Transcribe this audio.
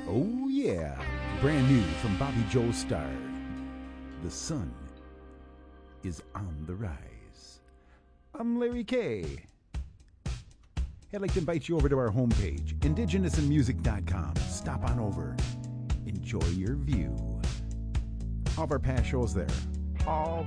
Oh, yeah. Brand new from Bobby Joel Starr. The sun is on the rise. I'm Larry K. I'd like to invite you over to our homepage, indigenousinmusic.com. Stop on over. Enjoy your view. All of our past shows there. All